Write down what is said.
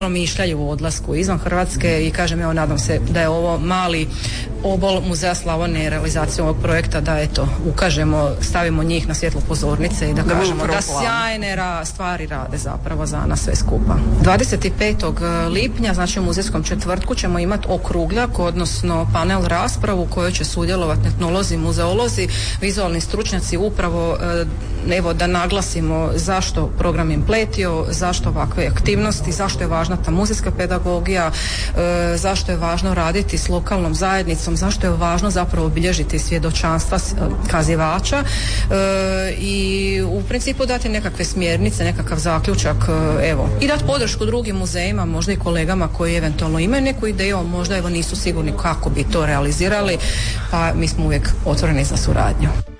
mišljaju o odlasku izvan Hrvatske i kažem, evo, nadam se da je ovo mali obol Muzeja Slavonije realizacijom ovog projekta, da eto, ukažemo, stavimo njih na svjetlo pozornice i da kažemo da sjajne stvari rade zapravo za nas sve skupa. 25. lipnja, znači u muzejskom četvrtku, ćemo imati okrugljak, odnosno panel raspravu u kojoj će sudjelovati etnolozi, muzeolozi, vizualni stručnjaci, upravo evo da naglasimo zašto program Impletio, zašto ovakve aktivnosti, zašto je važna ta muzejska pedagogija, zašto je važno raditi s lokalnom zajednicom, zašto je važno zapravo obilježiti svjedočanstva kazivača i u principu dati nekakve smjernice, nekakav zaključak, evo, i dati podršku drugim muzejima, možda i kolegama koji eventualno imaju neku ideju, a možda evo nisu sigurni kako bi to realizirali, pa mi smo uvijek otvoreni za suradnju.